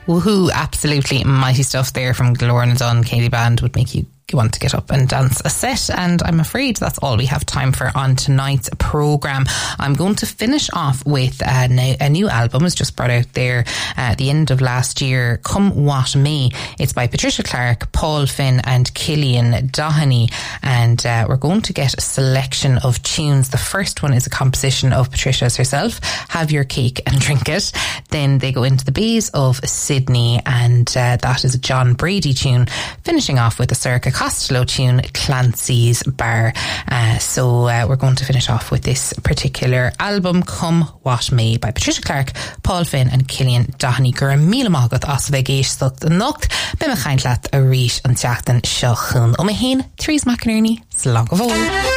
Woohoo, absolutely mighty stuff there from Glór Dunn. Katie Band would make you want to get up and dance a set, and I'm afraid that's all we have time for on tonight's programme. I'm going to finish off with a new album. It was just brought out there at the end of last year, Come What May. It's by Patricia Clark, Paul Finn and Killian Doheny, and we're going to get a selection of tunes. The first one is a composition of Patricia's herself, Have Your Cake and Drink It. Then they go into the Bays of Sydney, and that is a John Brady tune, finishing off with a Circa Costello tune, Clancy's Bar. So we're going to finish off with this particular album, Come What May, by Patricia Clark, Paul Finn and Killian Doheny. Gur míle mágad as bheith géisteacht an nocht, be me chaintleat a rís an teachtan seo chun. O me hén, Therese McInerney, slán go bhfuil.